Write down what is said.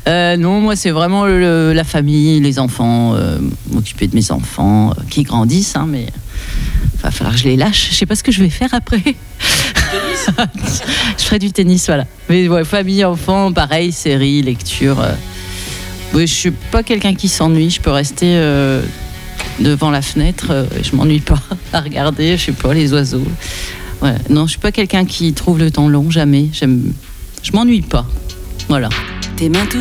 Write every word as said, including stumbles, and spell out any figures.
Euh, non, moi, c'est vraiment le, la famille, les enfants, euh, m'occuper de mes enfants euh, qui grandissent, hein, mais il va falloir que je les lâche. Je sais pas ce que je vais faire après. Je ferai du tennis, voilà. Mais ouais, famille, enfants, pareil, séries, lecture. Euh... Ouais, je suis pas quelqu'un qui s'ennuie. Je peux rester euh, devant la fenêtre. Euh, je m'ennuie pas à regarder. Je sais pas, les oiseaux. Ouais. Non, je suis pas quelqu'un qui trouve le temps long, jamais. J'aime... Je m'ennuie pas. Voilà. Tes mains toutes